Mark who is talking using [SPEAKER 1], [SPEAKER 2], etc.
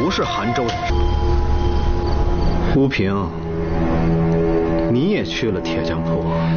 [SPEAKER 1] 不是杭州人。吴平，你也去了铁匠铺？